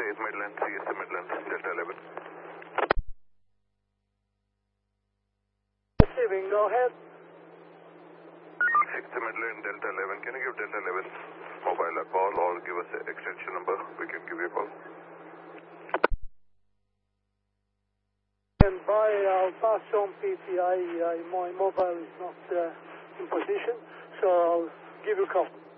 Midland, CST Midland, Delta 11. Receiving, go ahead. 60 Midland, Delta 11. Can you give Delta 11 mobile a call or give us an extension number? We can give you a call. And by, I'll pass on PTI. My mobile is not in position, so I'll give you a call.